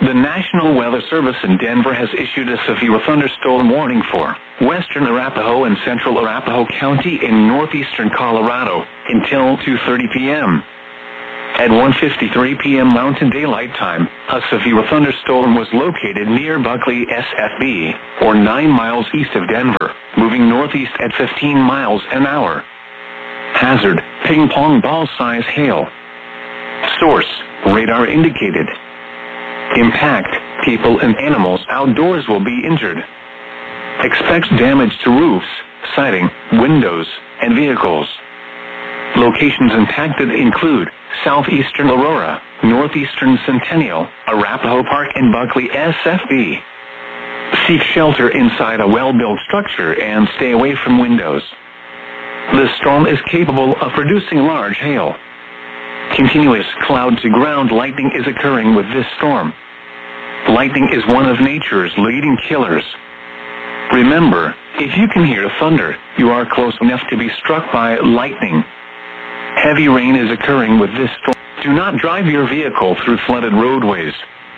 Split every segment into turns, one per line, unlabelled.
The National Weather Service in Denver has issued a severe thunderstorm warning for western Arapahoe and central Arapahoe County in northeastern Colorado until 2:30 p.m. At 1:53 p.m. Mountain Daylight Time, a severe thunderstorm was located near Buckley SFB, or 9 miles east of Denver, moving northeast at 15 miles an hour. Hazard, ping-pong ball-size hail. Source, radar indicated. Impact, people and animals outdoors will be injured. Expect damage to roofs, siding, windows, and vehicles. Locations impacted include southeastern Aurora, northeastern Centennial, Arapahoe Park, and Buckley SFB. Seek shelter inside a well-built structure and stay away from windows. The storm is capable of producing large hail. Continuous cloud-to-ground lightning is occurring with this storm. Lightning is one of nature's leading killers. Remember, if you can hear thunder, you are close enough to be struck by lightning. Heavy rain is occurring with this storm. Do not drive your vehicle through flooded roadways.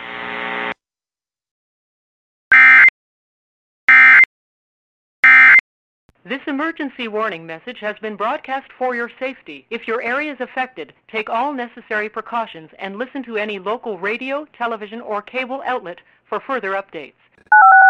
This emergency warning message has been broadcast for your safety. If your area is affected, take all necessary precautions and listen to any local radio, television, or cable outlet for further updates.